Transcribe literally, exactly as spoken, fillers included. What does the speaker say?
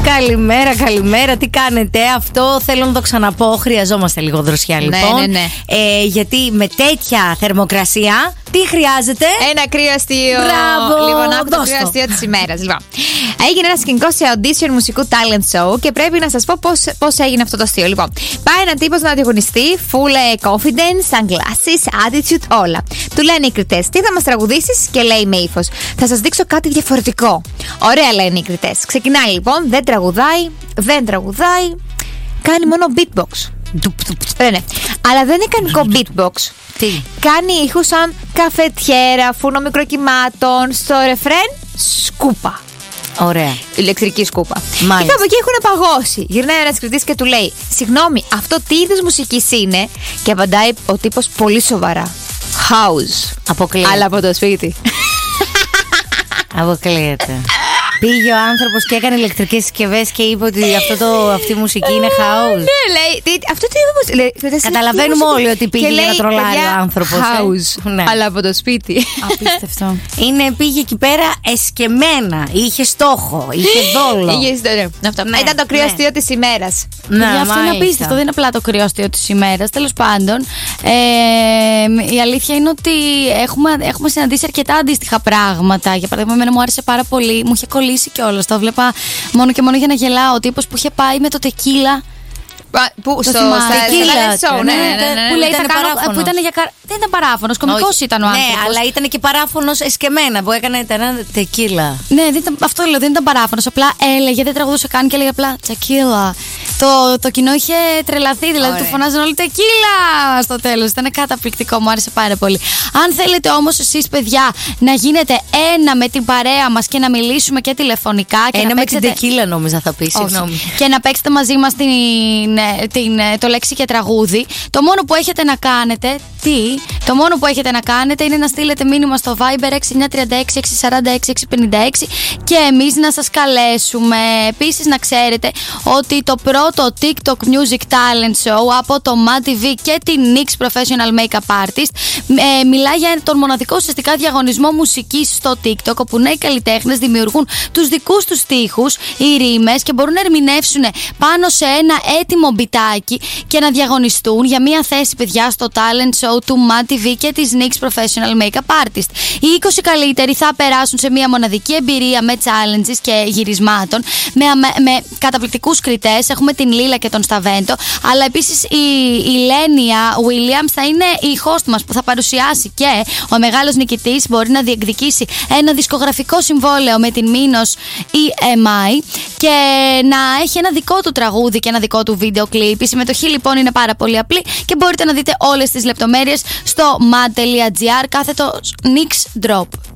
Καλημέρα, καλημέρα. Τι κάνετε? Αυτό θέλω να το ξαναπώ. Χρειαζόμαστε λίγο δροσιά, λοιπόν. Ναι, ναι, ναι. Ε, γιατί με τέτοια θερμοκρασία, τι χρειάζεται? Ένα κρύο αστείο. Μπράβο. Λοιπόν, από το κρύο αστείο τη ημέρα. Λοιπόν, έγινε ένα σκηνικό σε audition μουσικού talent show και πρέπει να σα πω πώ έγινε αυτό το αστείο. Λοιπόν, πάει ένα τύπο να ανταγωνιστεί, full confidence, sunglasses, attitude, όλα. Του λένε οι κριτές, τι θα μα τραγουδήσει, και λέει με ύφος, θα σα δείξω κάτι διαφορετικό. Ωραία, λένε οι κριτές. Ξεκινάει λοιπόν, δεν τραγουδάει, δεν τραγουδάει, κάνει μόνο beatbox. Ναι, ναι. Αλλά δεν είναι κανονικό beatbox. Τι? Κάνει ήχους σαν καφετιέρα, φούρνο μικροκυμάτων. Στο ρεφρέν, σκούπα. Ωραία. Ηλεκτρική σκούπα. Μάλιστα. Και από εκεί έχουν παγώσει. Γυρνάει ένας κριτής και του λέει, συγγνώμη, αυτό τι είδους μουσικής είναι? Και απαντάει ο τύπος πολύ σοβαρά, house. Αποκλείεται. Αλλά από το σπίτι. Αποκλείεται. Πήγε ο άνθρωπος και έκανε ηλεκτρικές συσκευές και είπε ότι αυτό το, αυτή η μουσική είναι house. Ναι, λέει. Τι, αυτό τι είπε. Καταλαβαίνουμε όλοι ότι πήγε για να τρολάρει ο άνθρωπος. House. Ε? Ναι. Αλλά από το σπίτι. Απίστευτο. Είναι, πήγε εκεί πέρα εσκεμμένα. Είχε στόχο, είχε δόλο. Είχε ιστορία. Αυτό. Ναι, Ήταν το κρύο ναι. αστείο της ημέρας. Ναι, αυτό είναι απίστευτο. Δεν είναι απλά το κρύο αστείο της ημέρας. Τέλος πάντων, ε, η αλήθεια είναι ότι έχουμε, έχουμε συναντήσει αρκετά αντίστοιχα πράγματα. Για παράδειγμα, εμένα μου άρεσε πάρα πολύ. Μου είχε κολλήσει κιόλας. Το βλέπα μόνο και μόνο για να γελάω. Ο τύπος που είχε πάει με το τεκίλα. Που Το στο θυμάμαι. show, ναι, ναι, ναι, ναι. Που λέει Ήταν θα κάνω. παράφωνος. Που ήταν για καρ... Δεν ήταν παράφωνος, κωμικός ήταν ο άνθρωπος. Ναι, αλλά ήταν και παράφωνος εσκεμμένα που έκανε ένα τεκίλα. Ναι, δεν ήταν, αυτό λέω, δεν ήταν παράφωνος. Απλά έλεγε, δεν τραγουδούσε καν και έλεγε απλά τσακίλα. Το, το κοινό είχε τρελαθεί, δηλαδή Ωραία. του φωνάζαν όλοι τεκίλα στο τέλος. Ήταν καταπληκτικό, μου άρεσε πάρα πολύ. Αν θέλετε όμως εσείς, παιδιά, να γίνετε ένα με την παρέα μας και να μιλήσουμε και τηλεφωνικά. Και Ένα να με την παίξετε... τεκίλα νόμιζα θα πει, συγγνώμη. Και να παίξετε μαζί μας την, την, το λέξη και τραγούδι. Το μόνο που έχετε να κάνετε, τι, το μόνο που έχετε να κάνετε είναι να στείλετε μήνυμα στο Viber έξι εννιά τρία έξι έξι τέσσερα έξι έξι πέντε έξι και εμείς να σας καλέσουμε. Επίσης να ξέρετε ότι το πρώτο TikTok Music Talent Show από το Mad τι βι και την Nix Professional Makeup Artist ε, μιλάει για τον μοναδικό ουσιαστικά διαγωνισμό μουσικής στο TikTok, όπου νέοι καλλιτέχνες δημιουργούν τους δικούς τους στίχους ή ρήμες και μπορούν να ερμηνεύσουν πάνω σε ένα έτοιμο μπιτάκι και να διαγωνιστούν για μια θέση, παιδιά, στο talent show του Mad τι βι και της Nix Professional Makeup Artist. Οι είκοσι καλύτεροι θα περάσουν σε μια μοναδική εμπειρία με challenges και γυρισμάτων με, με, με καταπληκτικούς κριτές. Έχουμε την Λίλα και τον Σταβέντο, αλλά επίσης η, η Λένια Williams θα είναι η host μας που θα παρουσιάσει, και ο μεγάλος νικητής μπορεί να διεκδικήσει ένα δισκογραφικό συμβόλαιο με την Minos ι εμ άι και να έχει ένα δικό του τραγούδι και ένα δικό του βίντεο κλιπ. Η συμμετοχή λοιπόν είναι πάρα πολύ απλή και μπορείτε να δείτε όλες τις λεπτομέρειες στο mad τελεία gr κάθετο Nix Drop.